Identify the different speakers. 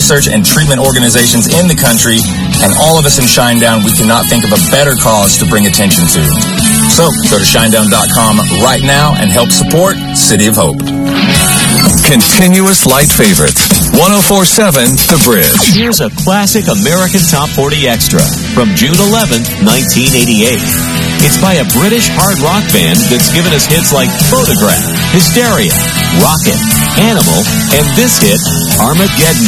Speaker 1: research and treatment organizations in the country, and all of us in Shinedown, we cannot think of a better cause to bring attention to. So, go to shinedown.com right now and help support City of Hope.
Speaker 2: Continuous light favorites. 104.7 The Bridge.
Speaker 3: Here's a classic American Top 40 extra from June 11th, 1988. It's by a British hard rock band that's given us hits like Photograph, Hysteria, Rocket, Animal, and this hit, Armageddon.